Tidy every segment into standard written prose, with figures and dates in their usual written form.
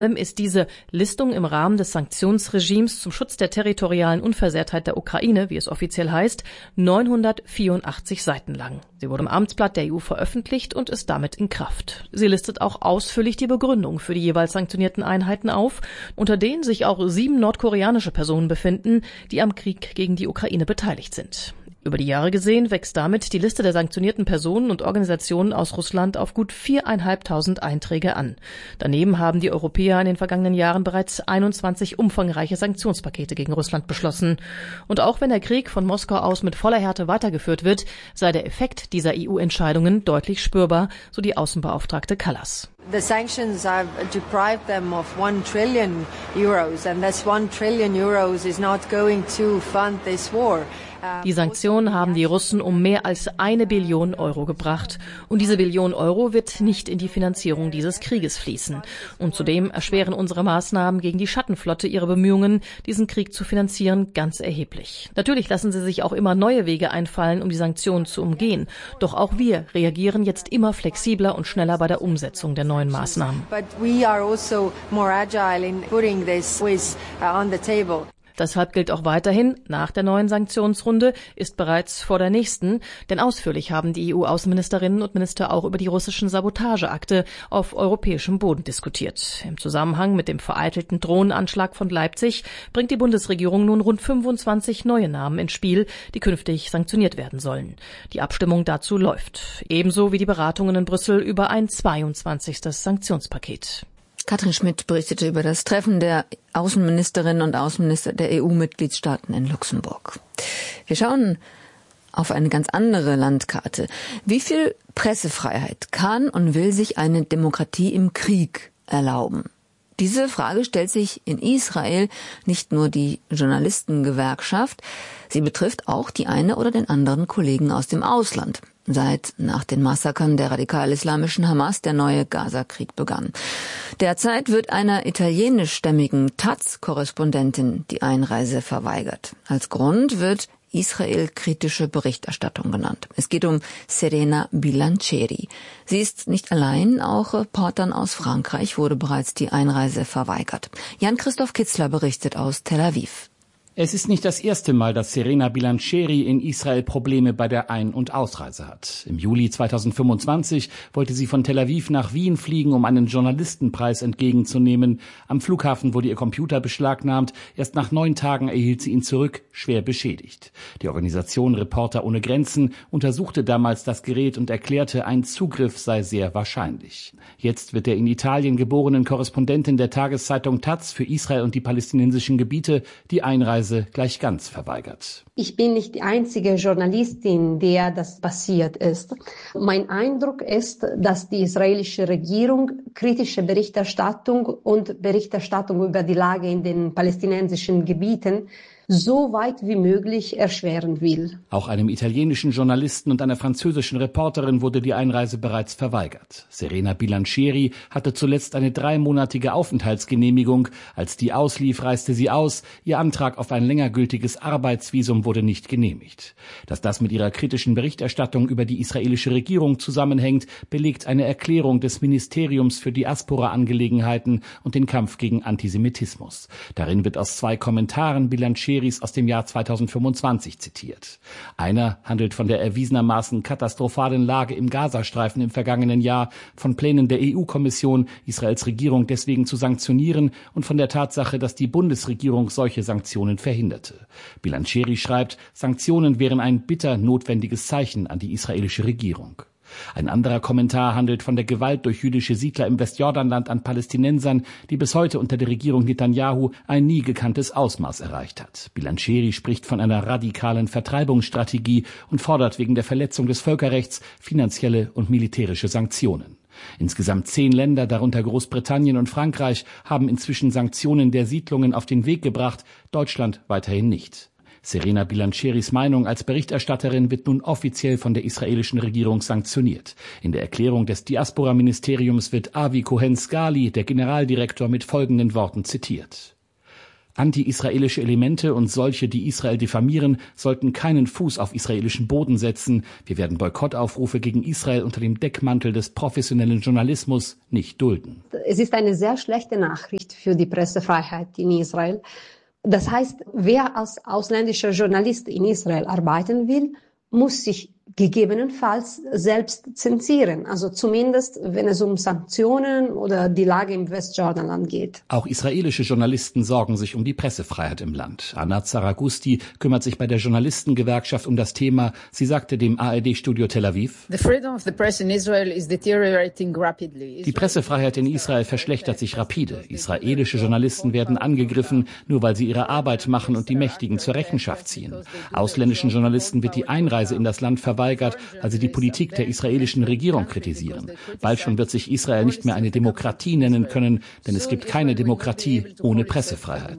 ist diese Listung im Rahmen des Sanktionsregimes zum Schutz der territorialen Unversehrtheit der Ukraine, wie es offiziell heißt, 984 Seiten lang. Sie wurde im Amtsblatt der EU veröffentlicht und ist damit in Kraft. Sie listet auch ausführlich die Begründung für die jeweils sanktionierten Einheiten auf, unter denen sich auch 7 nordkoreanische Personen befinden, die am Krieg gegen die Ukraine beteiligt sind. Über die Jahre gesehen wächst damit die Liste der sanktionierten Personen und Organisationen aus Russland auf gut 4.500 Einträge an. Daneben haben die Europäer in den vergangenen Jahren bereits 21 umfangreiche Sanktionspakete gegen Russland beschlossen. Und auch wenn der Krieg von Moskau aus mit voller Härte weitergeführt wird, sei der Effekt dieser EU-Entscheidungen deutlich spürbar, so die Außenbeauftragte Kallas. The sanctions have deprived them of 1 trillion euros, and this 1 trillion euros is not going to fund this war. Die Sanktionen haben die Russen um mehr als 1 Billion Euro gebracht. Und diese Billion Euro wird nicht in die Finanzierung dieses Krieges fließen. Und zudem erschweren unsere Maßnahmen gegen die Schattenflotte ihre Bemühungen, diesen Krieg zu finanzieren, ganz erheblich. Natürlich lassen sie sich auch immer neue Wege einfallen, um die Sanktionen zu umgehen. Doch auch wir reagieren jetzt immer flexibler und schneller bei der Umsetzung der neuen Maßnahmen. But we are also more agile in putting this on the table. Deshalb gilt auch weiterhin, nach der neuen Sanktionsrunde ist bereits vor der nächsten, denn ausführlich haben die EU-Außenministerinnen und Minister auch über die russischen Sabotageakte auf europäischem Boden diskutiert. Im Zusammenhang mit dem vereitelten Drohnenanschlag von Leipzig bringt die Bundesregierung nun rund 25 neue Namen ins Spiel, die künftig sanktioniert werden sollen. Die Abstimmung dazu läuft, ebenso wie die Beratungen in Brüssel über ein 22. Sanktionspaket. Katrin Schmidt berichtete über das Treffen der Außenministerinnen und Außenminister der EU-Mitgliedstaaten in Luxemburg. Wir schauen auf eine ganz andere Landkarte. Wie viel Pressefreiheit kann und will sich eine Demokratie im Krieg erlauben? Diese Frage stellt sich in Israel nicht nur die Journalistengewerkschaft, sie betrifft auch die eine oder den anderen Kollegen aus dem Ausland. Seit nach den Massakern der radikal-islamischen Hamas der neue Gaza-Krieg begann. Derzeit wird einer italienischstämmigen Taz-Korrespondentin die Einreise verweigert. Als Grund wird Israel-kritische Berichterstattung genannt. Es geht um Serena Bilancieri. Sie ist nicht allein, auch Reportern aus Frankreich wurde bereits die Einreise verweigert. Jan-Christoph Kitzler berichtet aus Tel Aviv. Es ist nicht das erste Mal, dass Serena Bilancieri in Israel Probleme bei der Ein- und Ausreise hat. Im Juli 2025 wollte sie von Tel Aviv nach Wien fliegen, um einen Journalistenpreis entgegenzunehmen. Am Flughafen wurde ihr Computer beschlagnahmt. Erst nach 9 Tagen erhielt sie ihn zurück, schwer beschädigt. Die Organisation Reporter ohne Grenzen untersuchte damals das Gerät und erklärte, ein Zugriff sei sehr wahrscheinlich. Jetzt wird der in Italien geborenen Korrespondentin der Tageszeitung Taz für Israel und die palästinensischen Gebiete die Einreise gleich ganz verweigert. Ich bin nicht die einzige Journalistin, der das passiert ist. Mein Eindruck ist, dass die israelische Regierung kritische Berichterstattung und Berichterstattung über die Lage in den palästinensischen Gebieten so weit wie möglich erschweren will. Auch einem italienischen Journalisten und einer französischen Reporterin wurde die Einreise bereits verweigert. Serena Bilancieri hatte zuletzt eine 3-monatige Aufenthaltsgenehmigung. Als die auslief, reiste sie aus. Ihr Antrag auf ein länger gültiges Arbeitsvisum wurde nicht genehmigt. Dass das mit ihrer kritischen Berichterstattung über die israelische Regierung zusammenhängt, belegt eine Erklärung des Ministeriums für Diaspora-Angelegenheiten und den Kampf gegen Antisemitismus. Darin wird aus 2 Kommentaren Bilancieri aus dem Jahr 2025 zitiert. Einer handelt von der erwiesenermaßen katastrophalen Lage im Gazastreifen im vergangenen Jahr, von Plänen der EU-Kommission, Israels Regierung deswegen zu sanktionieren und von der Tatsache, dass die Bundesregierung solche Sanktionen verhinderte. Bilancieri schreibt, Sanktionen wären ein bitter notwendiges Zeichen an die israelische Regierung. Ein anderer Kommentar handelt von der Gewalt durch jüdische Siedler im Westjordanland an Palästinensern, die bis heute unter der Regierung Netanyahu ein nie gekanntes Ausmaß erreicht hat. Bilancieri spricht von einer radikalen Vertreibungsstrategie und fordert wegen der Verletzung des Völkerrechts finanzielle und militärische Sanktionen. Insgesamt 10 Länder, darunter Großbritannien und Frankreich, haben inzwischen Sanktionen der Siedlungen auf den Weg gebracht, Deutschland weiterhin nicht. Serena Bilancieris Meinung als Berichterstatterin wird nun offiziell von der israelischen Regierung sanktioniert. In der Erklärung des Diaspora-Ministeriums wird Avi Cohen-Scali, der Generaldirektor, mit folgenden Worten zitiert. Anti-israelische Elemente und solche, die Israel diffamieren, sollten keinen Fuß auf israelischen Boden setzen. Wir werden Boykottaufrufe gegen Israel unter dem Deckmantel des professionellen Journalismus nicht dulden. Es ist eine sehr schlechte Nachricht für die Pressefreiheit in Israel. Das heißt, wer als ausländischer Journalist in Israel arbeiten will, muss sich gegebenenfalls selbst zensieren, also zumindest wenn es um Sanktionen oder die Lage im Westjordanland geht. Auch israelische Journalisten sorgen sich um die Pressefreiheit im Land. Anat Saragusti kümmert sich bei der Journalistengewerkschaft um das Thema. Sie sagte dem ARD-Studio Tel Aviv: Die Pressefreiheit in Israel verschlechtert sich rapide. Israelische Journalisten werden angegriffen, nur weil sie ihre Arbeit machen und die Mächtigen zur Rechenschaft ziehen. Ausländischen Journalisten wird die Einreise in das Land verweigert, weil sie die Politik der israelischen Regierung kritisieren. Bald schon wird sich Israel nicht mehr eine Demokratie nennen können, denn es gibt keine Demokratie ohne Pressefreiheit.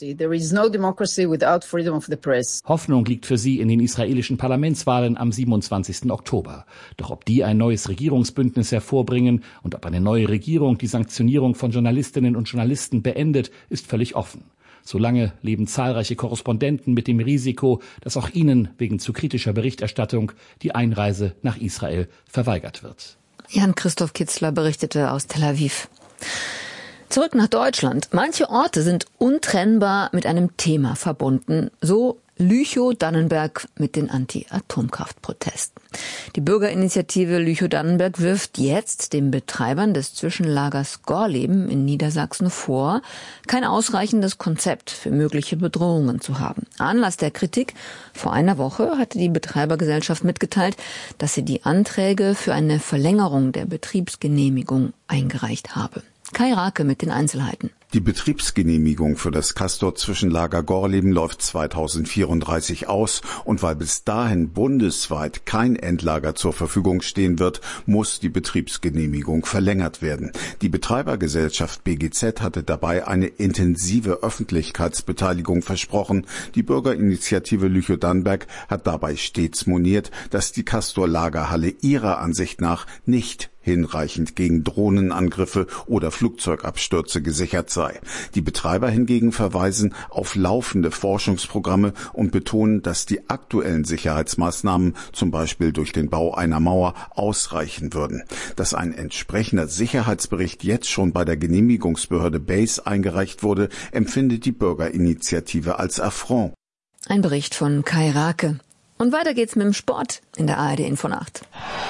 Hoffnung liegt für sie in den israelischen Parlamentswahlen am 27. Oktober. Doch ob die ein neues Regierungsbündnis hervorbringen und ob eine neue Regierung die Sanktionierung von Journalistinnen und Journalisten beendet, ist völlig offen. Solange leben zahlreiche Korrespondenten mit dem Risiko, dass auch ihnen wegen zu kritischer Berichterstattung die Einreise nach Israel verweigert wird. Jan-Christoph Kitzler berichtete aus Tel Aviv. Zurück nach Deutschland. Manche Orte sind untrennbar mit einem Thema verbunden. So Lüchow-Dannenberg mit den Anti-Atomkraft-Protesten. Die Bürgerinitiative Lüchow-Dannenberg wirft jetzt den Betreibern des Zwischenlagers Gorleben in Niedersachsen vor, kein ausreichendes Konzept für mögliche Bedrohungen zu haben. Anlass der Kritik: Vor einer Woche hatte die Betreibergesellschaft mitgeteilt, dass sie die Anträge für eine Verlängerung der Betriebsgenehmigung eingereicht habe. Kai Rake mit den Einzelheiten. Die Betriebsgenehmigung für das Castor-Zwischenlager Gorleben läuft 2034 aus, und weil bis dahin bundesweit kein Endlager zur Verfügung stehen wird, muss die Betriebsgenehmigung verlängert werden. Die Betreibergesellschaft BGZ hatte dabei eine intensive Öffentlichkeitsbeteiligung versprochen. Die Bürgerinitiative Lüchow-Dannenberg hat dabei stets moniert, dass die Castor-Lagerhalle ihrer Ansicht nach nicht hinreichend gegen Drohnenangriffe oder Flugzeugabstürze gesichert sei. Die Betreiber hingegen verweisen auf laufende Forschungsprogramme und betonen, dass die aktuellen Sicherheitsmaßnahmen, zum Beispiel durch den Bau einer Mauer, ausreichen würden. Dass ein entsprechender Sicherheitsbericht jetzt schon bei der Genehmigungsbehörde BASE eingereicht wurde, empfindet die Bürgerinitiative als Affront. Ein Bericht von Kai Rake. Und weiter geht's mit dem Sport in der ARD Infonacht.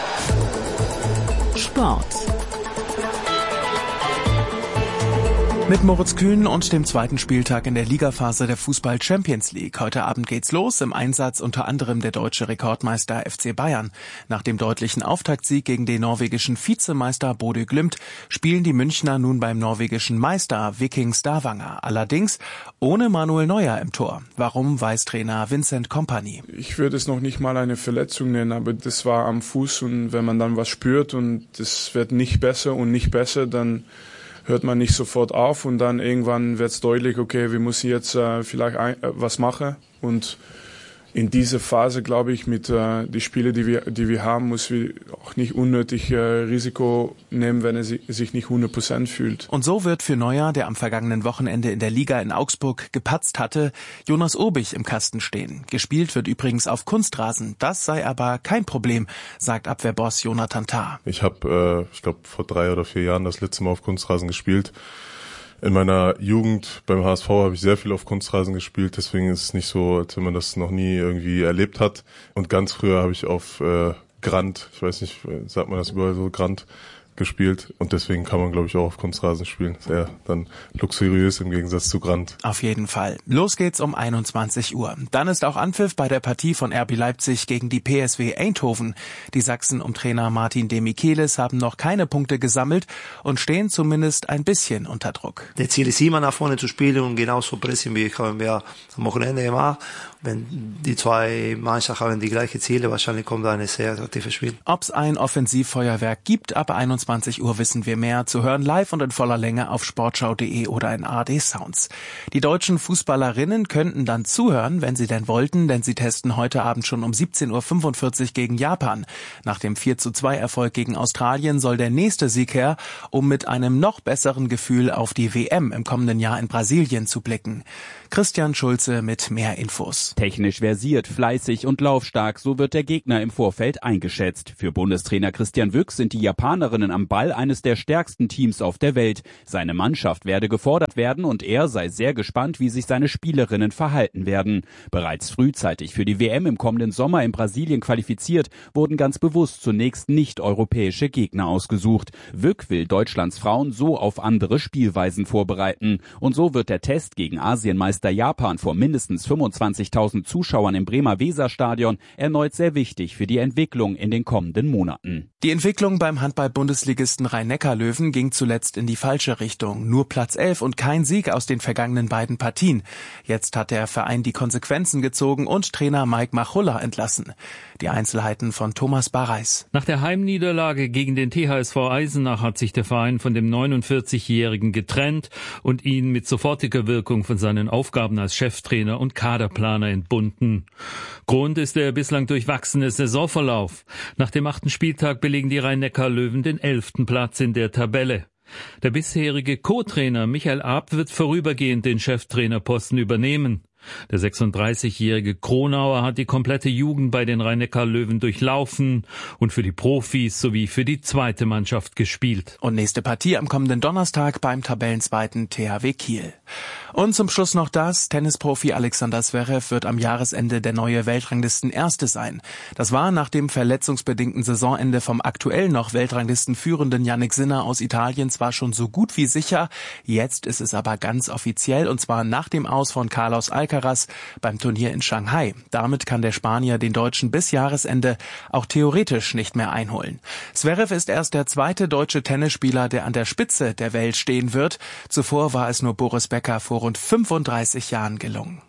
Sport. Mit Moritz Kühn und dem zweiten Spieltag in der Ligaphase der Fußball Champions League. Heute Abend geht's los, im Einsatz unter anderem der deutsche Rekordmeister FC Bayern. Nach dem deutlichen Auftaktsieg gegen den norwegischen Vizemeister Bodø Glimt spielen die Münchner nun beim norwegischen Meister Viking Stavanger. Allerdings ohne Manuel Neuer im Tor. Warum, weiß Trainer Vincent Kompany. Ich würde es noch nicht mal eine Verletzung nennen, aber das war am Fuß, und wenn man dann was spürt und das wird nicht besser und nicht besser, dann hört man nicht sofort auf, und dann irgendwann wird es deutlich, okay, wir müssen jetzt vielleicht was machen. Und in dieser Phase, glaube ich, mit die Spiele, die wir haben, muss wir auch nicht unnötig Risiko nehmen, wenn er sich nicht 100% fühlt. Und so wird für Neuer, der am vergangenen Wochenende in der Liga in Augsburg gepatzt hatte, Jonas Obich im Kasten stehen. Gespielt wird übrigens auf Kunstrasen. Das sei aber kein Problem, sagt Abwehrboss Jonathan Tah. Ich habe, ich glaube, vor 3 oder 4 Jahren das letzte Mal auf Kunstrasen gespielt. In meiner Jugend beim HSV habe ich sehr viel auf Kunstrasen gespielt, deswegen ist es nicht so, als wenn man das noch nie irgendwie erlebt hat. Und ganz früher habe ich auf Grand, ich weiß nicht, sagt man das überall so, Grand gespielt, und deswegen kann man, glaube ich, auch auf Kunstrasen spielen. Sehr dann luxuriös im Gegensatz zu Grand. Auf jeden Fall. Los geht's um 21 Uhr. Dann ist auch Anpfiff bei der Partie von RB Leipzig gegen die PSV Eindhoven. Die Sachsen um Trainer Martin Demichelis haben noch keine Punkte gesammelt und stehen zumindest ein bisschen unter Druck. Das Ziel ist immer, nach vorne zu spielen, und genauso pressen haben wir am Wochenende gemacht. Wenn die zwei Mannschaften haben die gleichen Ziele, wahrscheinlich kommt da ein sehr attraktives Spiel. Ob's ein Offensivfeuerwerk gibt ab 21 21 Uhr wissen wir mehr. Zu hören live und in voller Länge auf sportschau.de oder in ARD Sounds. Die deutschen Fußballerinnen könnten dann zuhören, wenn sie denn wollten, denn sie testen heute Abend schon um 17.45 Uhr gegen Japan. Nach dem 4:2-Erfolg gegen Australien soll der nächste Sieg her, um mit einem noch besseren Gefühl auf die WM im kommenden Jahr in Brasilien zu blicken. Christian Schulze mit mehr Infos. Technisch versiert, fleißig und laufstark, so wird der Gegner im Vorfeld eingeschätzt. Für Bundestrainer Christian Wück sind die Japanerinnen am Ball eines der stärksten Teams auf der Welt. Seine Mannschaft werde gefordert werden und er sei sehr gespannt, wie sich seine Spielerinnen verhalten werden. Bereits frühzeitig für die WM im kommenden Sommer in Brasilien qualifiziert, wurden ganz bewusst zunächst nicht-europäische Gegner ausgesucht. Wück will Deutschlands Frauen so auf andere Spielweisen vorbereiten. Und so wird der Test gegen Asienmeister Japan vor mindestens 25.000 Zuschauern im Bremer Weserstadion erneut sehr wichtig für die Entwicklung in den kommenden Monaten. Die Entwicklung beim Handball-Bundesligisten Rhein-Neckar-Löwen ging zuletzt in die falsche Richtung. Nur Platz 11 und kein Sieg aus den vergangenen beiden Partien. Jetzt hat der Verein die Konsequenzen gezogen und Trainer Mike Machulla entlassen. Die Einzelheiten von Thomas Barreis. Nach der Heimniederlage gegen den THSV Eisenach hat sich der Verein von dem 49-Jährigen getrennt und ihn mit sofortiger Wirkung von seinen Aufgaben als Cheftrainer und Kaderplaner entbunden. Grund ist der bislang durchwachsene Saisonverlauf. Nach dem 8. Spieltag belegen die Rhein-Neckar-Löwen den 11. Platz in der Tabelle. Der bisherige Co-Trainer Michael Arp wird vorübergehend den Cheftrainerposten übernehmen. Der 36-jährige Kronauer hat die komplette Jugend bei den Rhein-Neckar-Löwen durchlaufen und für die Profis sowie für die zweite Mannschaft gespielt. Und nächste Partie am kommenden Donnerstag beim Tabellenzweiten THW Kiel. Und zum Schluss noch das: Tennisprofi Alexander Zverev wird am Jahresende der neue Weltranglisten-Erste sein. Das war nach dem verletzungsbedingten Saisonende vom aktuell noch Weltranglistenführenden Yannick Sinner aus Italien zwar schon so gut wie sicher, jetzt ist es aber ganz offiziell, und zwar nach dem Aus von Carlos Alcaraz beim Turnier in Shanghai. Damit kann der Spanier den Deutschen bis Jahresende auch theoretisch nicht mehr einholen. Zverev ist erst der zweite deutsche Tennisspieler, der an der Spitze der Welt stehen wird. Zuvor war es nur Boris Becker vor rund 35 Jahren gelungen.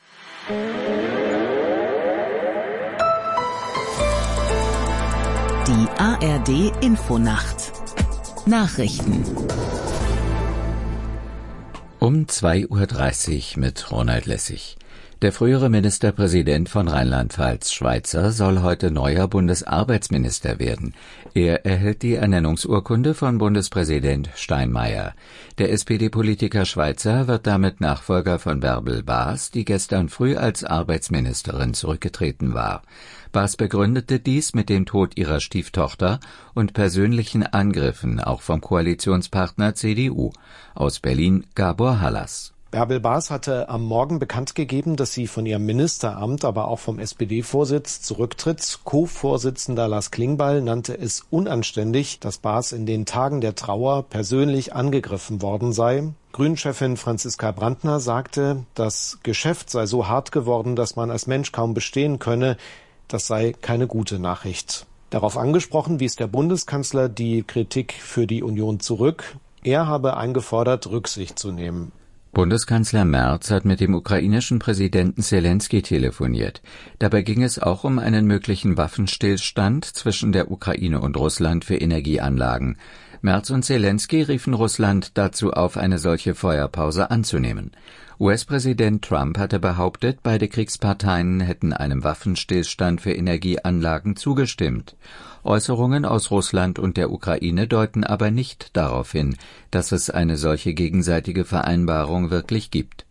Die ARD Infonacht. Nachrichten. Um 2:30 Uhr mit Ronald Lessig. Der frühere Ministerpräsident von Rheinland-Pfalz, Schweitzer, soll heute neuer Bundesarbeitsminister werden. Er erhält die Ernennungsurkunde von Bundespräsident Steinmeier. Der SPD-Politiker Schweitzer wird damit Nachfolger von Bärbel Baas, die gestern früh als Arbeitsministerin zurückgetreten war. Baas begründete dies mit dem Tod ihrer Stieftochter und persönlichen Angriffen, auch vom Koalitionspartner CDU. Aus Berlin Gabor Hallas. Bärbel Baas hatte am Morgen bekannt gegeben, dass sie von ihrem Ministeramt, aber auch vom SPD-Vorsitz zurücktritt. Co-Vorsitzender Lars Klingbeil nannte es unanständig, dass Baas in den Tagen der Trauer persönlich angegriffen worden sei. Grünen-Chefin Franziska Brandner sagte, das Geschäft sei so hart geworden, dass man als Mensch kaum bestehen könne. Das sei keine gute Nachricht. Darauf angesprochen wies der Bundeskanzler die Kritik für die Union zurück. Er habe eingefordert, Rücksicht zu nehmen. Bundeskanzler Merz hat mit dem ukrainischen Präsidenten Selenskyj telefoniert. Dabei ging es auch um einen möglichen Waffenstillstand zwischen der Ukraine und Russland für Energieanlagen. Merz und Selenskyj riefen Russland dazu auf, eine solche Feuerpause anzunehmen. US-Präsident Trump hatte behauptet, beide Kriegsparteien hätten einem Waffenstillstand für Energieanlagen zugestimmt. Äußerungen aus Russland und der Ukraine deuten aber nicht darauf hin, dass es eine solche gegenseitige Vereinbarung wirklich gibt.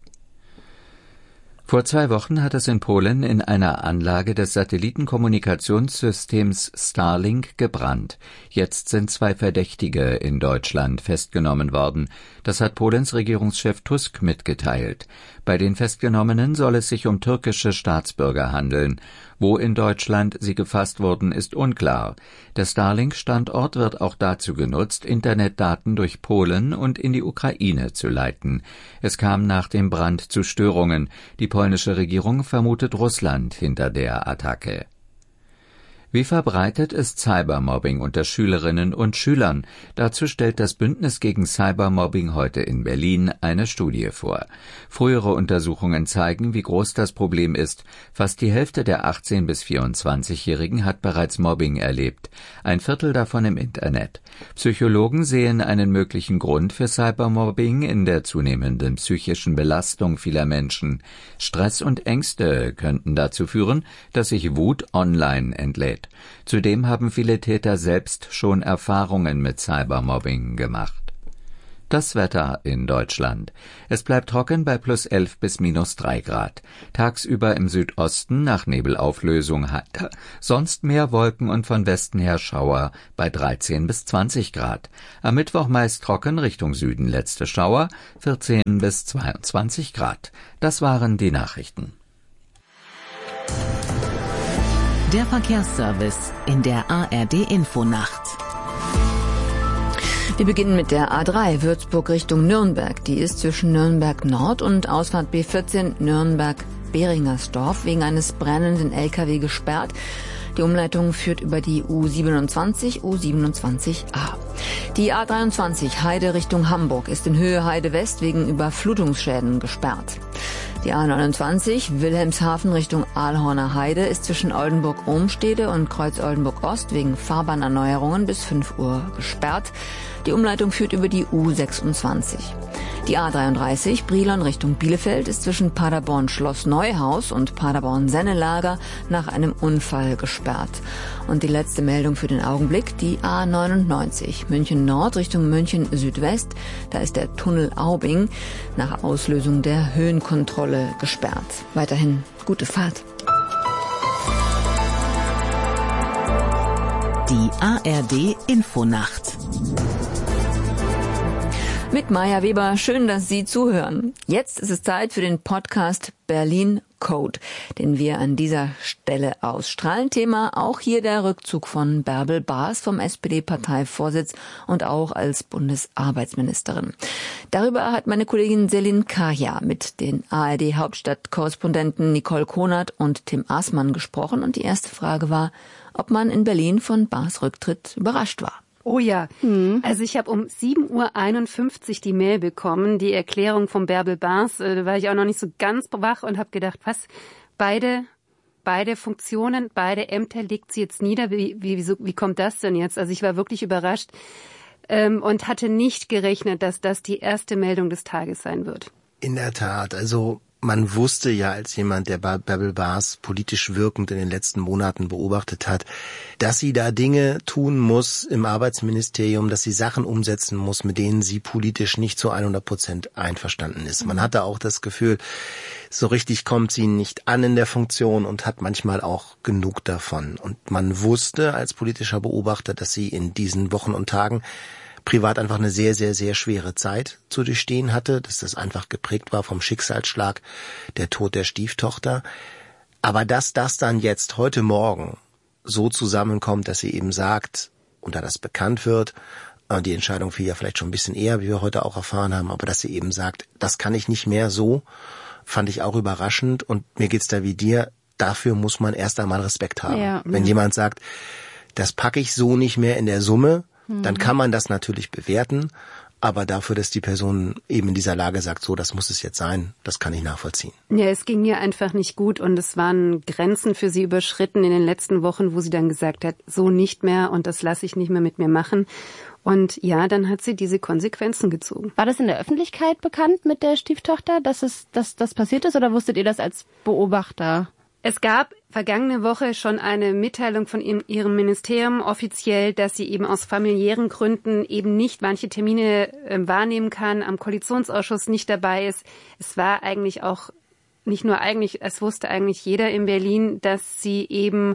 Vor 2 Wochen hat es in Polen in einer Anlage des Satellitenkommunikationssystems Starlink gebrannt. Jetzt sind 2 Verdächtige in Deutschland festgenommen worden. Das hat Polens Regierungschef Tusk mitgeteilt. Bei den Festgenommenen soll es sich um türkische Staatsbürger handeln. Wo in Deutschland sie gefasst wurden, ist unklar. Der Starlink-Standort wird auch dazu genutzt, Internetdaten durch Polen und in die Ukraine zu leiten. Es kam nach dem Brand zu Störungen. Die polnische Regierung vermutet Russland hinter der Attacke. Wie verbreitet ist Cybermobbing unter Schülerinnen und Schülern? Dazu stellt das Bündnis gegen Cybermobbing heute in Berlin eine Studie vor. Frühere Untersuchungen zeigen, wie groß das Problem ist. Fast die Hälfte der 18- bis 24-Jährigen hat bereits Mobbing erlebt. Ein Viertel davon im Internet. Psychologen sehen einen möglichen Grund für Cybermobbing in der zunehmenden psychischen Belastung vieler Menschen. Stress und Ängste könnten dazu führen, dass sich Wut online entlädt. Zudem haben viele Täter selbst schon Erfahrungen mit Cybermobbing gemacht. Das Wetter in Deutschland. Es bleibt trocken bei +11 bis -3 Grad. Tagsüber im Südosten nach Nebelauflösung heiter. Sonst mehr Wolken und von Westen her Schauer bei 13 bis 20 Grad. Am Mittwoch meist trocken, Richtung Süden letzte Schauer, 14 bis 22 Grad. Das waren die Nachrichten. Der Verkehrsservice in der ARD-Infonacht. Wir beginnen mit der A3 Würzburg Richtung Nürnberg. Die ist zwischen Nürnberg Nord und Ausfahrt B14 Nürnberg-Beringersdorf wegen eines brennenden LKW gesperrt. Die Umleitung führt über die U27, U27a. Die A23 Heide Richtung Hamburg ist in Höhe Heide West wegen Überflutungsschäden gesperrt. Die A29 Wilhelmshaven Richtung Aalhorner Heide ist zwischen Oldenburg-Ohmstede und Kreuz-Oldenburg-Ost wegen Fahrbahnerneuerungen bis 5 Uhr gesperrt. Die Umleitung führt über die U26. Die A33 Brilon Richtung Bielefeld ist zwischen Paderborn-Schloss Neuhaus und Paderborn-Sennelager nach einem Unfall gesperrt. Und die letzte Meldung für den Augenblick, die A99 München Nord Richtung München Südwest. Da ist der Tunnel Aubing nach Auslösung der Höhenkontrolle gesperrt. Weiterhin gute Fahrt. Die ARD Infonacht. Mit Maja Weber, schön, dass Sie zuhören. Jetzt ist es Zeit für den Podcast Berlin Code, den wir an dieser Stelle ausstrahlen. Thema auch hier der Rückzug von Bärbel Baas vom SPD-Parteivorsitz und auch als Bundesarbeitsministerin. Darüber hat meine Kollegin Selin Kaya mit den ARD-Hauptstadtkorrespondenten Nicole Konert und Tim Aßmann gesprochen. Und die erste Frage war, ob man in Berlin von Baas Rücktritt überrascht war. Oh ja, also ich habe um 7:51 Uhr die Mail bekommen, die Erklärung von Bärbel Baas. Da war ich auch noch nicht so ganz wach und habe gedacht, was, beide Funktionen, beide Ämter legt sie jetzt nieder. Wie kommt das denn jetzt? Also ich war wirklich überrascht und hatte nicht gerechnet, dass das die erste Meldung des Tages sein wird. In der Tat, also man wusste ja als jemand, der Bärbel Baas politisch wirkend in den letzten Monaten beobachtet hat, dass sie da Dinge tun muss im Arbeitsministerium, dass sie Sachen umsetzen muss, mit denen sie politisch nicht zu 100% einverstanden ist. Man hatte auch das Gefühl, so richtig kommt sie nicht an in der Funktion und hat manchmal auch genug davon. Und man wusste als politischer Beobachter, dass sie in diesen Wochen und Tagen privat einfach eine sehr, sehr, sehr schwere Zeit zu durchstehen hatte, dass das einfach geprägt war vom Schicksalsschlag, der Tod der Stieftochter. Aber dass das dann jetzt heute Morgen so zusammenkommt, dass sie eben sagt, und da das bekannt wird, die Entscheidung fiel ja vielleicht schon ein bisschen eher, wie wir heute auch erfahren haben, aber dass sie eben sagt, das kann ich nicht mehr so, fand ich auch überraschend. Und mir geht's da wie dir, dafür muss man erst einmal Respekt haben. Ja. Wenn jemand sagt, das packe ich so nicht mehr in der Summe, dann kann man das natürlich bewerten, aber dafür, dass die Person eben in dieser Lage sagt, so, das muss es jetzt sein, das kann ich nachvollziehen. Ja, es ging ihr einfach nicht gut und es waren Grenzen für sie überschritten in den letzten Wochen, wo sie dann gesagt hat, so nicht mehr und das lasse ich nicht mehr mit mir machen. Und ja, dann hat sie diese Konsequenzen gezogen. War das in der Öffentlichkeit bekannt mit der Stieftochter, dass das passiert ist, oder wusstet ihr das als Beobachter? Es gab vergangene Woche schon eine Mitteilung von ihrem Ministerium offiziell, dass sie eben aus familiären Gründen eben nicht manche Termine wahrnehmen kann, am Koalitionsausschuss nicht dabei ist. Es war eigentlich auch, nicht nur eigentlich, es wusste eigentlich jeder in Berlin, dass sie eben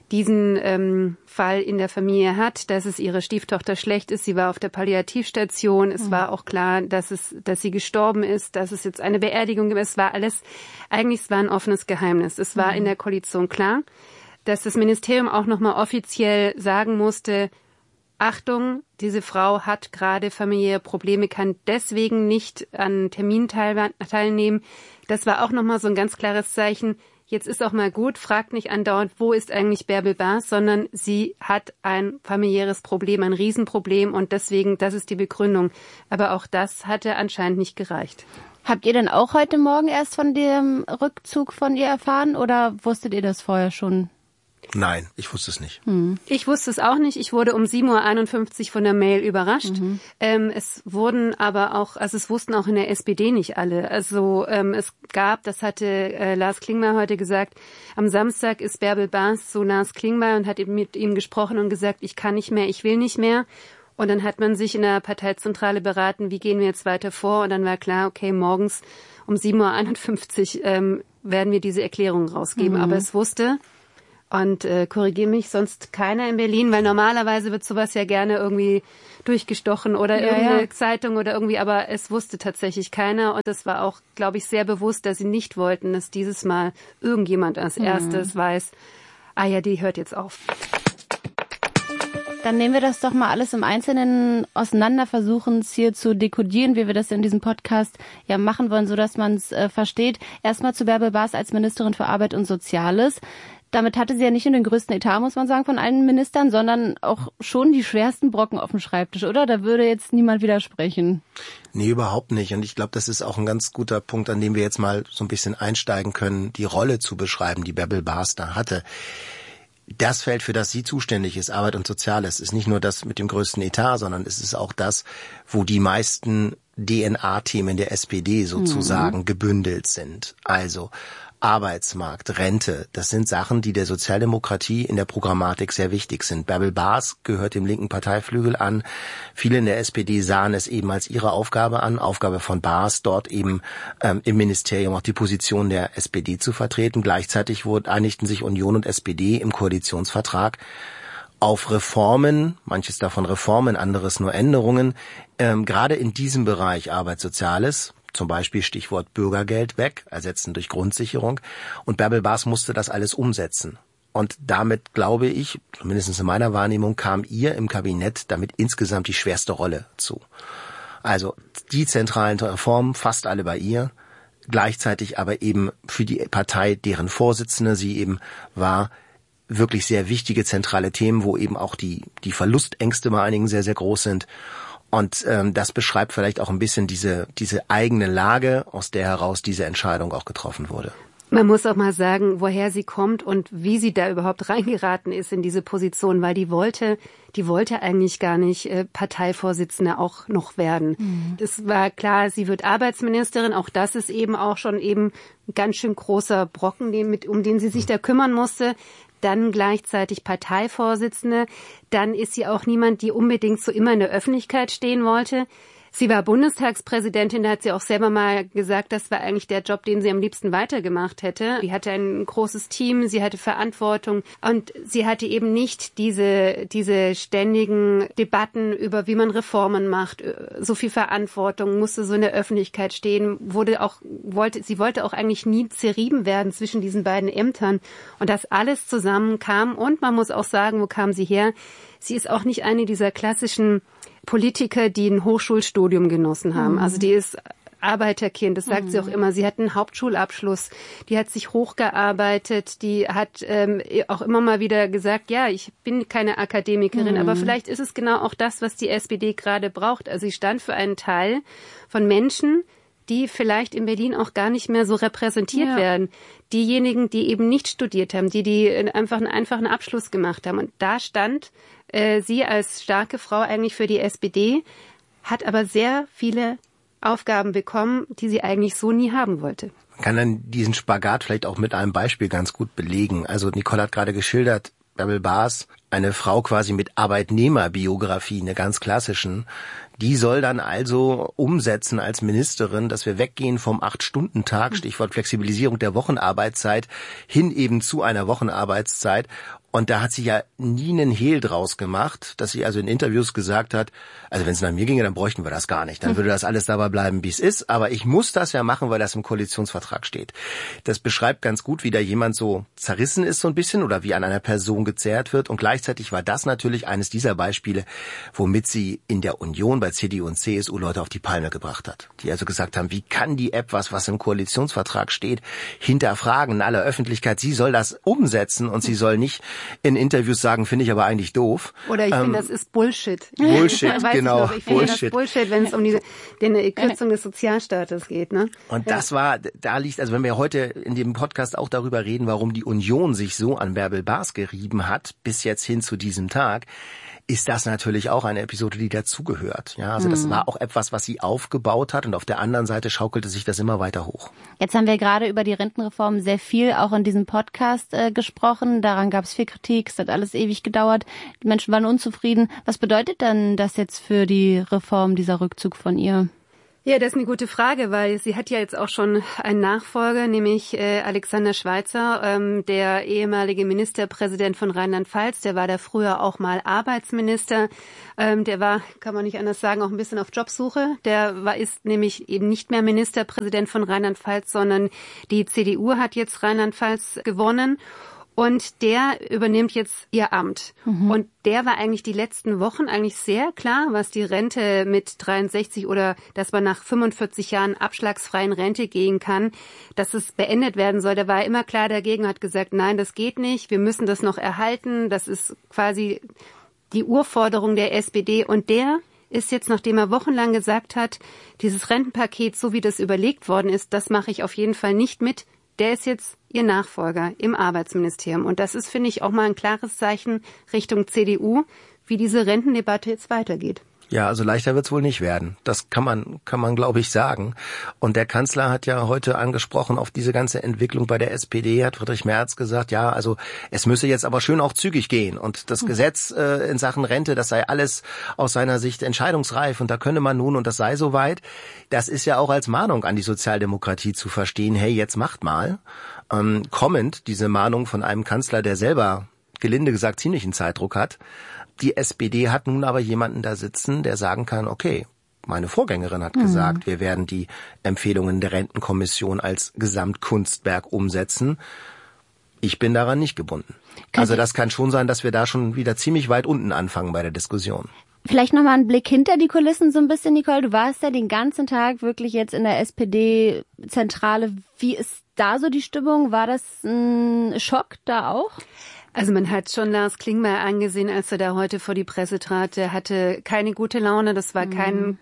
diesen Fall in der Familie hat, dass es ihrer Stieftochter schlecht ist. Sie war auf der Palliativstation. Es war auch klar, dass sie gestorben ist, dass es jetzt eine Beerdigung gibt. Es war alles, eigentlich es war ein offenes Geheimnis. Es war in der Koalition klar, dass das Ministerium auch nochmal offiziell sagen musste, Achtung, diese Frau hat gerade familiäre Probleme, kann deswegen nicht an Terminen teilnehmen. Das war auch nochmal so ein ganz klares Zeichen. jetzt ist auch mal gut, fragt nicht andauernd, wo ist eigentlich Bärbel Baas, sondern sie hat ein familiäres Problem, ein Riesenproblem und deswegen, das ist die Begründung. Aber auch das hatte anscheinend nicht gereicht. Habt ihr denn auch heute Morgen erst von dem Rückzug von ihr erfahren oder wusstet ihr das vorher schon? Nein, ich wusste es nicht. Ich wusste es auch nicht. Ich wurde um 7:51 Uhr von der Mail überrascht. Es wussten auch in der SPD nicht alle. Also es gab, das hatte Lars Klingbeil heute gesagt, am Samstag ist Bärbel Baas zu Lars Klingbeil und hat mit ihm gesprochen und gesagt, ich kann nicht mehr, ich will nicht mehr. Und dann hat man sich in der Parteizentrale beraten, wie gehen wir jetzt weiter vor? Und dann war klar, okay, morgens um 7:51 Uhr werden wir diese Erklärung rausgeben. Aber es wusste, und korrigiere mich, sonst keiner in Berlin, weil normalerweise wird sowas ja gerne irgendwie durchgestochen oder irgendeine Zeitung oder irgendwie, aber es wusste tatsächlich keiner. Und das war auch, glaube ich, sehr bewusst, dass sie nicht wollten, dass dieses Mal irgendjemand als erstes weiß, die hört jetzt auf. Dann nehmen wir das doch mal alles im Einzelnen auseinander, versuchen es hier zu dekodieren, wie wir das in diesem Podcast ja machen wollen, sodass man es versteht. Erstmal zu Bärbel Baas als Ministerin für Arbeit und Soziales. Damit hatte sie ja nicht nur den größten Etat, muss man sagen, von allen Ministern, sondern auch schon die schwersten Brocken auf dem Schreibtisch, oder? Da würde jetzt niemand widersprechen. Nee, überhaupt nicht. Und ich glaube, das ist auch ein ganz guter Punkt, an dem wir jetzt mal so ein bisschen einsteigen können, die Rolle zu beschreiben, die Bärbel Baas da hatte. Das Feld, für das sie zuständig ist, Arbeit und Soziales, ist nicht nur das mit dem größten Etat, sondern es ist auch das, wo die meisten DNA-Themen der SPD sozusagen gebündelt sind. Also Arbeitsmarkt, Rente, das sind Sachen, die der Sozialdemokratie in der Programmatik sehr wichtig sind. Bärbel Baas gehört dem linken Parteiflügel an. Viele in der SPD sahen es eben als ihre Aufgabe an, Aufgabe von Baas, dort eben im Ministerium auch die Position der SPD zu vertreten. Gleichzeitig einigten sich Union und SPD im Koalitionsvertrag auf Reformen, manches davon Reformen, anderes nur Änderungen, gerade in diesem Bereich Arbeit, Soziales, zum Beispiel Stichwort Bürgergeld weg, ersetzen durch Grundsicherung. Und Bärbel Baas musste das alles umsetzen. Und damit, glaube ich, zumindest in meiner Wahrnehmung, kam ihr im Kabinett damit insgesamt die schwerste Rolle zu. Also die zentralen Reformen, fast alle bei ihr, gleichzeitig aber eben für die Partei, deren Vorsitzende sie eben war, wirklich sehr wichtige zentrale Themen, wo eben auch die Verlustängste bei einigen sehr, sehr groß sind. Und das beschreibt vielleicht auch ein bisschen diese eigene Lage, aus der heraus diese Entscheidung auch getroffen wurde. Man muss auch mal sagen, woher sie kommt und wie sie da überhaupt reingeraten ist in diese Position, weil die wollte eigentlich gar nicht Parteivorsitzende auch noch werden. Das war klar, sie wird Arbeitsministerin, auch das ist eben auch schon eben ein ganz schön großer Brocken, um den sie sich da kümmern musste. Dann gleichzeitig Parteivorsitzende. Dann ist sie auch niemand, die unbedingt so immer in der Öffentlichkeit stehen wollte. Sie war Bundestagspräsidentin, da hat sie auch selber mal gesagt, das war eigentlich der Job, den sie am liebsten weitergemacht hätte. Sie hatte ein großes Team, sie hatte Verantwortung und sie hatte eben nicht diese ständigen Debatten über, wie man Reformen macht, so viel Verantwortung, musste so in der Öffentlichkeit stehen, sie wollte auch eigentlich nie zerrieben werden zwischen diesen beiden Ämtern und das alles zusammen kam und man muss auch sagen, wo kam sie her? Sie ist auch nicht eine dieser klassischen Politiker, die ein Hochschulstudium genossen haben. Also die ist Arbeiterkind, das sagt sie auch immer. Sie hat einen Hauptschulabschluss, die hat sich hochgearbeitet, die hat auch immer mal wieder gesagt, ja, ich bin keine Akademikerin, aber vielleicht ist es genau auch das, was die SPD gerade braucht. Also sie stand für einen Teil von Menschen, die vielleicht in Berlin auch gar nicht mehr so repräsentiert werden. Diejenigen, die eben nicht studiert haben, die einfach einen einfachen Abschluss gemacht haben. Und da stand sie als starke Frau eigentlich für die SPD, hat aber sehr viele Aufgaben bekommen, die sie eigentlich so nie haben wollte. Man kann dann diesen Spagat vielleicht auch mit einem Beispiel ganz gut belegen. Also Nicole hat gerade geschildert, Bärbel Baas, eine Frau quasi mit Arbeitnehmerbiografie, eine ganz klassischen, die soll dann also umsetzen als Ministerin, dass wir weggehen vom 8-Stunden-Tag, Stichwort Flexibilisierung der Wochenarbeitszeit, hin eben zu einer Wochenarbeitszeit Und da hat sie ja nie einen Hehl draus gemacht, dass sie also in Interviews gesagt hat, also wenn es nach mir ginge, dann bräuchten wir das gar nicht. Dann würde das alles dabei bleiben, wie es ist. Aber ich muss das ja machen, weil das im Koalitionsvertrag steht. Das beschreibt ganz gut, wie da jemand so zerrissen ist so ein bisschen oder wie an einer Person gezerrt wird. Und gleichzeitig war das natürlich eines dieser Beispiele, womit sie in der Union bei CDU und CSU Leute auf die Palme gebracht hat. Die also gesagt haben, wie kann die App was im Koalitionsvertrag steht, hinterfragen in aller Öffentlichkeit. Sie soll das umsetzen und sie soll nicht in Interviews sagen, finde ich aber eigentlich doof. Oder ich finde, das ist Bullshit. Bullshit, genau. Ich finde das Bullshit, wenn es um die Kürzung des Sozialstaates geht. Ne? Und das war, da liegt, also wenn wir heute in dem Podcast auch darüber reden, warum die Union sich so an Bärbel Bas gerieben hat, bis jetzt hin zu diesem Tag, ist das natürlich auch eine Episode, die dazugehört. Ja, also das war auch etwas, was sie aufgebaut hat und auf der anderen Seite schaukelte sich das immer weiter hoch. Jetzt haben wir gerade über die Rentenreform sehr viel auch in diesem Podcast gesprochen. Daran gab es viel Kritik, es hat alles ewig gedauert. Die Menschen waren unzufrieden. Was bedeutet denn das jetzt für die Reform, dieser Rückzug von ihr? Ja, das ist eine gute Frage, weil sie hat ja jetzt auch schon einen Nachfolger, nämlich Alexander Schweitzer, der ehemalige Ministerpräsident von Rheinland-Pfalz. Der war da früher auch mal Arbeitsminister. Der war, kann man nicht anders sagen, auch ein bisschen auf Jobsuche. Ist nämlich eben nicht mehr Ministerpräsident von Rheinland-Pfalz, sondern die CDU hat jetzt Rheinland-Pfalz gewonnen. Und der übernimmt jetzt ihr Amt. Und der war eigentlich die letzten Wochen eigentlich sehr klar, was die Rente mit 63 oder dass man nach 45 Jahren abschlagsfreien Rente gehen kann, dass es beendet werden soll. Der war immer klar dagegen, hat gesagt, nein, das geht nicht, wir müssen das noch erhalten. Das ist quasi die Urforderung der SPD. Und der ist jetzt, nachdem er wochenlang gesagt hat, dieses Rentenpaket, so wie das überlegt worden ist, das mache ich auf jeden Fall nicht mit. Der ist jetzt ihr Nachfolger im Arbeitsministerium. Und das ist, finde ich, auch mal ein klares Zeichen Richtung CDU, wie diese Rentendebatte jetzt weitergeht. Ja, also leichter wird's wohl nicht werden. Das kann man, glaube ich, sagen. Und der Kanzler hat ja heute angesprochen auf diese ganze Entwicklung bei der SPD, hat Friedrich Merz gesagt, ja, also es müsse jetzt aber schön auch zügig gehen. Und das Gesetz in Sachen Rente, das sei alles aus seiner Sicht entscheidungsreif und da könne man nun und das sei soweit. Das ist ja auch als Mahnung an die Sozialdemokratie zu verstehen, hey, jetzt macht mal. Kommend diese Mahnung von einem Kanzler, der selber, gelinde gesagt, ziemlichen Zeitdruck hat. Die SPD hat nun aber jemanden da sitzen, der sagen kann, okay, meine Vorgängerin hat gesagt, wir werden die Empfehlungen der Rentenkommission als Gesamtkunstwerk umsetzen. Ich bin daran nicht gebunden. Also das kann schon sein, dass wir da schon wieder ziemlich weit unten anfangen bei der Diskussion. Vielleicht nochmal ein Blick hinter die Kulissen so ein bisschen, Nicole. Du warst ja den ganzen Tag wirklich jetzt in der SPD-Zentrale. Wie ist da so die Stimmung? War das ein Schock da auch? Also man hat schon Lars Klingbeil angesehen, als er da heute vor die Presse trat. Er hatte keine gute Laune. Das war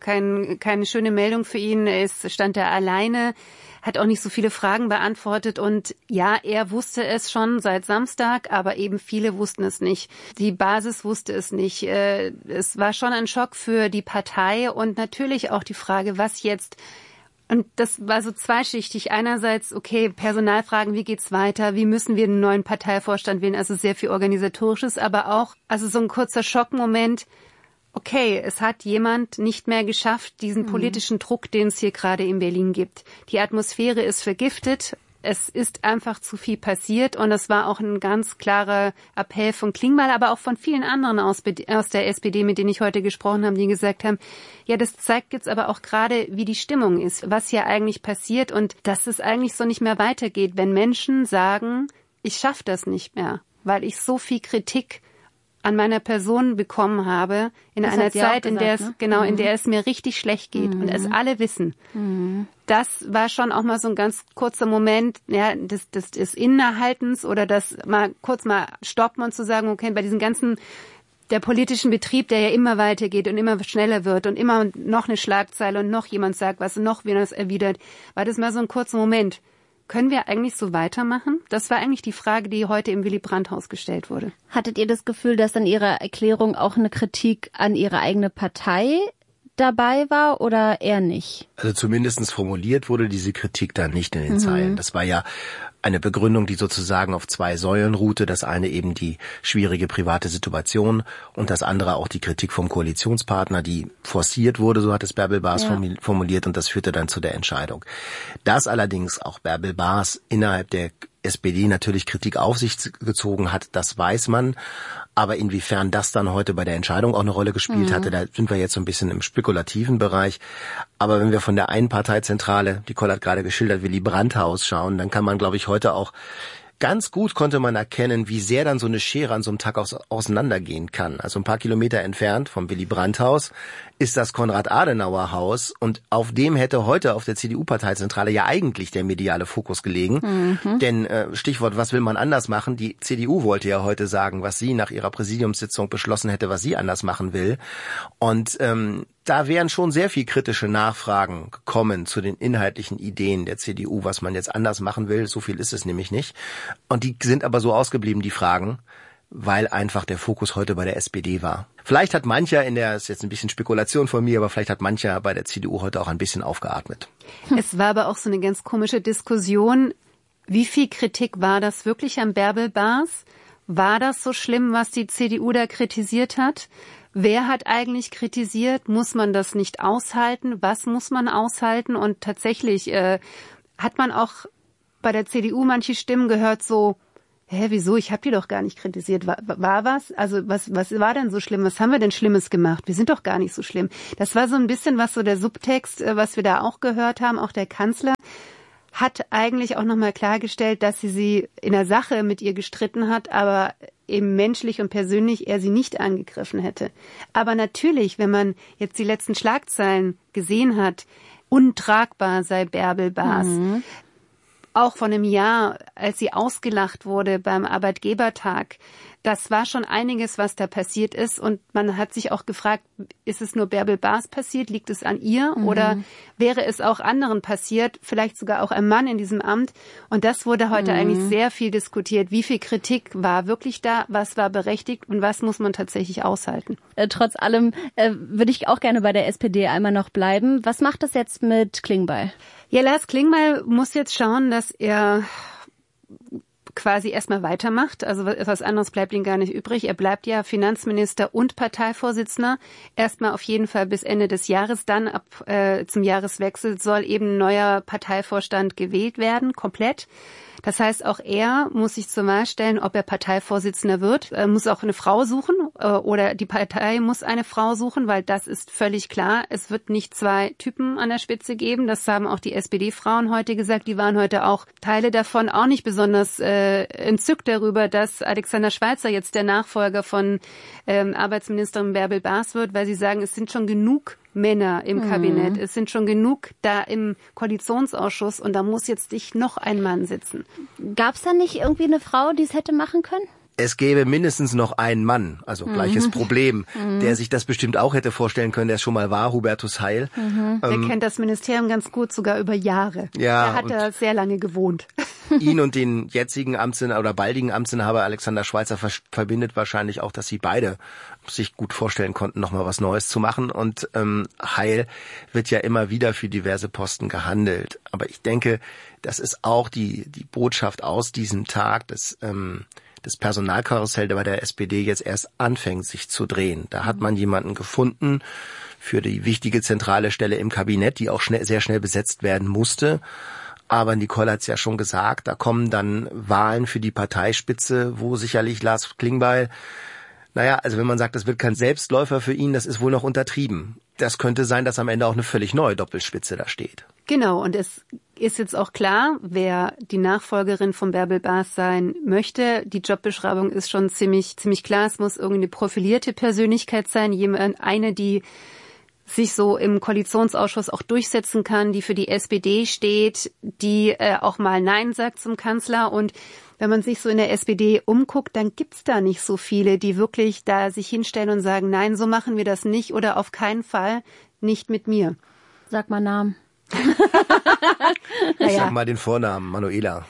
keine schöne Meldung für ihn. Stand da alleine, hat auch nicht so viele Fragen beantwortet. Und ja, er wusste es schon seit Samstag, aber eben viele wussten es nicht. Die Basis wusste es nicht. Es war schon ein Schock für die Partei und natürlich auch die Frage, was jetzt. Und das war so zweischichtig. Einerseits, okay, Personalfragen, wie geht's weiter? Wie müssen wir einen neuen Parteivorstand wählen? Also sehr viel Organisatorisches, aber auch, also so ein kurzer Schockmoment. Okay, es hat jemand nicht mehr geschafft, diesen politischen Druck, den es hier gerade in Berlin gibt. Die Atmosphäre ist vergiftet. Es ist einfach zu viel passiert und das war auch ein ganz klarer Appell von Klingbeil, aber auch von vielen anderen aus der SPD, mit denen ich heute gesprochen habe, die gesagt haben, ja, das zeigt jetzt aber auch gerade, wie die Stimmung ist, was hier eigentlich passiert und dass es eigentlich so nicht mehr weitergeht, wenn Menschen sagen, ich schaffe das nicht mehr, weil ich so viel Kritik an meiner Person bekommen habe, in das einer Zeit, in der es, in der es mir richtig schlecht geht und es alle wissen. Das war schon auch mal so ein ganz kurzer Moment, ja, des Innehaltens oder das mal kurz mal stoppen und zu sagen, okay, bei diesem ganzen, der politischen Betrieb, der ja immer weitergeht und immer schneller wird und immer noch eine Schlagzeile und noch jemand sagt was und noch wieder was erwidert, war das mal so ein kurzer Moment. Können wir eigentlich so weitermachen? Das war eigentlich die Frage, die heute im Willy-Brandt-Haus gestellt wurde. Hattet ihr das Gefühl, dass in Ihrer Erklärung auch eine Kritik an Ihre eigene Partei dabei war oder eher nicht? Also zumindestens formuliert wurde diese Kritik dann nicht in den Zeilen. Das war ja eine Begründung, die sozusagen auf 2 Säulen ruhte. Das eine eben die schwierige private Situation und das andere auch die Kritik vom Koalitionspartner, die forciert wurde, so hat es Bärbel Baas formuliert, und das führte dann zu der Entscheidung. Dass allerdings auch Bärbel Baas innerhalb der SPD natürlich Kritik auf sich gezogen hat, das weiß man. Aber inwiefern das dann heute bei der Entscheidung auch eine Rolle gespielt hatte, da sind wir jetzt so ein bisschen im spekulativen Bereich. Aber wenn wir von der Einparteizentrale, die Koll hat gerade geschildert, Willy Brandt-Haus schauen, dann kann man, glaube ich, heute auch ganz gut konnte man erkennen, wie sehr dann so eine Schere an so einem Tag auseinandergehen kann. Also ein paar Kilometer entfernt vom Willy Brandt-Haus ist das Konrad-Adenauer-Haus, und auf dem hätte heute auf der CDU-Parteizentrale ja eigentlich der mediale Fokus gelegen. Denn Stichwort, was will man anders machen? Die CDU wollte ja heute sagen, was sie nach ihrer Präsidiumssitzung beschlossen hätte, was sie anders machen will. Und da wären schon sehr viel kritische Nachfragen gekommen zu den inhaltlichen Ideen der CDU, was man jetzt anders machen will. So viel ist es nämlich nicht. Und die sind aber so ausgeblieben, die Fragen, weil einfach der Fokus heute bei der SPD war. Vielleicht hat mancher ist jetzt ein bisschen Spekulation von mir, aber vielleicht hat mancher bei der CDU heute auch ein bisschen aufgeatmet. Es war aber auch so eine ganz komische Diskussion. Wie viel Kritik war das wirklich an Bärbel Baas? War das so schlimm, was die CDU da kritisiert hat? Wer hat eigentlich kritisiert? Muss man das nicht aushalten? Was muss man aushalten? Und tatsächlich hat man auch bei der CDU manche Stimmen gehört so, wieso? Ich habe die doch gar nicht kritisiert. War was? Also was war denn so schlimm? Was haben wir denn Schlimmes gemacht? Wir sind doch gar nicht so schlimm. Das war so ein bisschen was so der Subtext, was wir da auch gehört haben. Auch der Kanzler hat eigentlich auch nochmal klargestellt, dass sie in der Sache mit ihr gestritten hat, aber eben menschlich und persönlich er sie nicht angegriffen hätte. Aber natürlich, wenn man jetzt die letzten Schlagzeilen gesehen hat, untragbar sei Bärbel Baas. Auch von einem Jahr, als sie ausgelacht wurde beim Arbeitgebertag. Das war schon einiges, was da passiert ist. Und man hat sich auch gefragt, ist es nur Bärbel Baas passiert? Liegt es an ihr? Oder wäre es auch anderen passiert? Vielleicht sogar auch einem Mann in diesem Amt? Und das wurde heute eigentlich sehr viel diskutiert. Wie viel Kritik war wirklich da? Was war berechtigt? Und was muss man tatsächlich aushalten? Trotz allem würde ich auch gerne bei der SPD einmal noch bleiben. Was macht das jetzt mit Klingbeil? Ja, Lars Klingbeil muss jetzt schauen, dass er quasi erstmal weitermacht. Also etwas anderes bleibt ihm gar nicht übrig. Er bleibt ja Finanzminister und Parteivorsitzender. Erstmal auf jeden Fall bis Ende des Jahres. Dann ab zum Jahreswechsel soll eben ein neuer Parteivorstand gewählt werden, komplett. Das heißt, auch er muss sich zur Wahl stellen, ob er Parteivorsitzender wird. Er muss auch eine Frau suchen oder die Partei muss eine Frau suchen, weil das ist völlig klar. Es wird nicht 2 Typen an der Spitze geben. Das haben auch die SPD-Frauen heute gesagt. Die waren heute auch Teile davon auch nicht besonders entzückt darüber, dass Alexander Schweitzer jetzt der Nachfolger von Arbeitsministerin Bärbel Baas wird, weil sie sagen, es sind schon genug Männer im Kabinett. Es sind schon genug da im Koalitionsausschuss und da muss jetzt nicht noch ein Mann sitzen. Gab es da nicht irgendwie eine Frau, die es hätte machen können? Es gäbe mindestens noch einen Mann, also gleiches Problem, der sich das bestimmt auch hätte vorstellen können, der es schon mal war, Hubertus Heil. Der kennt das Ministerium ganz gut, sogar über Jahre. Ja, der hat da sehr lange gewohnt. Ihn und den jetzigen Amtsinhaber oder baldigen Amtsinhaber Alexander Schweitzer verbindet wahrscheinlich auch, dass sie beide sich gut vorstellen konnten, nochmal was Neues zu machen. Und Heil wird ja immer wieder für diverse Posten gehandelt. Aber ich denke, das ist auch die Botschaft aus diesem Tag, das Personalkarussell bei der SPD jetzt erst anfängt, sich zu drehen. Da hat man jemanden gefunden für die wichtige zentrale Stelle im Kabinett, die auch sehr schnell besetzt werden musste. Aber Nicole hat es ja schon gesagt, da kommen dann Wahlen für die Parteispitze, wo sicherlich Lars Klingbeil, also wenn man sagt, das wird kein Selbstläufer für ihn, das ist wohl noch untertrieben. Das könnte sein, dass am Ende auch eine völlig neue Doppelspitze da steht. Genau, und es ist jetzt auch klar, wer die Nachfolgerin von Bärbel Baas sein möchte. Die Jobbeschreibung ist schon ziemlich klar. Es muss irgendeine profilierte Persönlichkeit sein, eine, die sich so im Koalitionsausschuss auch durchsetzen kann, die für die SPD steht, die auch mal Nein sagt zum Kanzler. Und wenn man sich so in der SPD umguckt, dann gibt's da nicht so viele, die wirklich da sich hinstellen und sagen, nein, so machen wir das nicht oder auf keinen Fall nicht mit mir. Sag mal Namen. Ich sag mal den Vornamen, Manuela.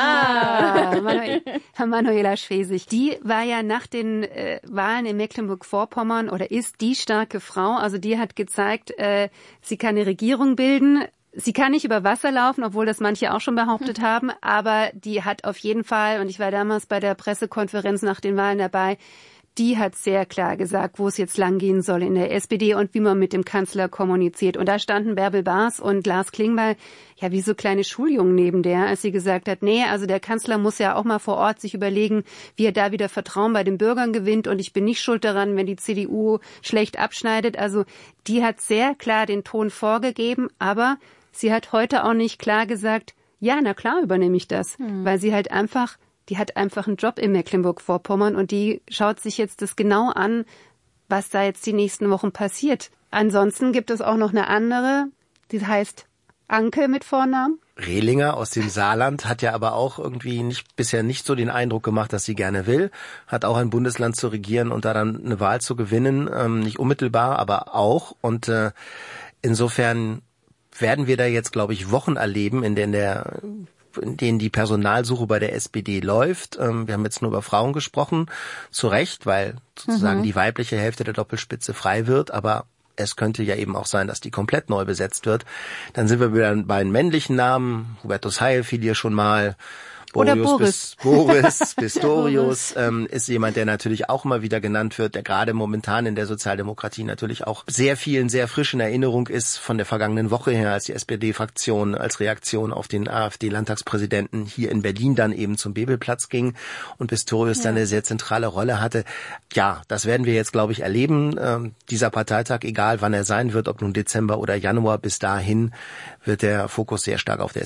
Manuela Schwesig. Die war ja nach den Wahlen in Mecklenburg-Vorpommern oder ist die starke Frau. Also die hat gezeigt, sie kann eine Regierung bilden. Sie kann nicht über Wasser laufen, obwohl das manche auch schon behauptet haben, aber die hat auf jeden Fall, und ich war damals bei der Pressekonferenz nach den Wahlen dabei, die hat sehr klar gesagt, wo es jetzt lang gehen soll in der SPD und wie man mit dem Kanzler kommuniziert. Und da standen Bärbel Baas und Lars Klingbeil ja wie so kleine Schuljungen neben der, als sie gesagt hat, nee, also der Kanzler muss ja auch mal vor Ort sich überlegen, wie er da wieder Vertrauen bei den Bürgern gewinnt und ich bin nicht schuld daran, wenn die CDU schlecht abschneidet. Also die hat sehr klar den Ton vorgegeben, aber sie hat heute auch nicht klar gesagt, ja, na klar übernehme ich das, weil sie halt einfach, die hat einfach einen Job in Mecklenburg-Vorpommern und die schaut sich jetzt das genau an, was da jetzt die nächsten Wochen passiert. Ansonsten gibt es auch noch eine andere, die heißt Anke mit Vornamen. Rehlinger aus dem Saarland hat ja aber auch irgendwie bisher nicht so den Eindruck gemacht, dass sie gerne will. Hat auch ein Bundesland zu regieren und da dann eine Wahl zu gewinnen. Nicht unmittelbar, aber auch. Und insofern werden wir da jetzt, glaube ich, Wochen erleben, in denen die Personalsuche bei der SPD läuft. Wir haben jetzt nur über Frauen gesprochen, zu Recht, weil sozusagen die weibliche Hälfte der Doppelspitze frei wird, aber es könnte ja eben auch sein, dass die komplett neu besetzt wird. Dann sind wir wieder bei den männlichen Namen. Hubertus Heil fiel hier schon mal. Oder Boris Pistorius ist jemand, der natürlich auch immer wieder genannt wird, der gerade momentan in der Sozialdemokratie natürlich auch sehr frisch in Erinnerung ist von der vergangenen Woche her, als die SPD-Fraktion als Reaktion auf den AfD-Landtagspräsidenten hier in Berlin dann eben zum Bebelplatz ging und Pistorius dann eine sehr zentrale Rolle hatte. Ja, das werden wir jetzt, glaube ich, erleben. Dieser Parteitag, egal wann er sein wird, ob nun Dezember oder Januar, bis dahin wird der Fokus sehr stark auf der